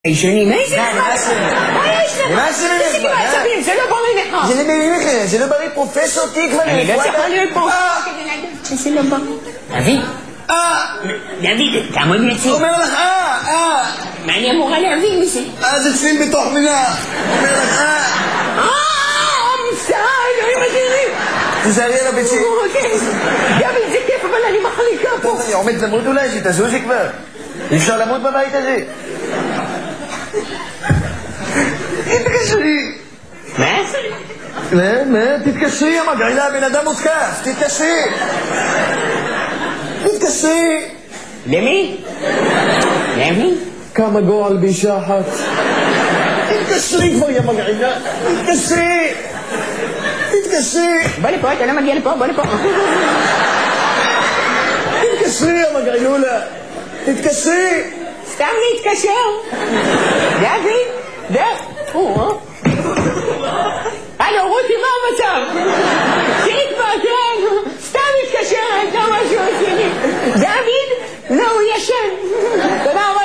ישנים, איזה נמאס? מה יש לך? נמאס לי איזה מעצבים, זה לא בריא לך. זה לא בריא לך, זה לא בריא פרופסור תקווה. אני לא צריכה להיות פה כדי לדעת שזה לא בריא. דוד. דוד, תעמוד מציב. אומר לך מה אני אמורה להבין מזה? זה צליל בתוך מילה. אומר לך מבצע, אלוהים אדירים. תזהרי על הביצים. דוד, זה כיף, אבל אני מחליקה פה. טוב, אני עומד למות אולי, שתזוזי כבר. אי אפשר למות בבית הזה. תתקשרי. מה? מה? תתקשרי, המגעילה, הבן אדם מותקף. תתקשרי. תתקשרי. למי? למי? כמה גועל באישה אחת. תתקשרי כבר, יא מגעילה. תתקשרי. תתקשרי. בוא לפה, אתה לא מגיע לפה, בוא לפה. תתקשרי, יא מגעילולה. תתקשרי. סתם להתקשר. דוד? הלו, רותי, מה המצב? תקווה, כן. סתם מתקשר, הייתה משהו עשיני. דוד? לא, הוא ישן. תודה רבה.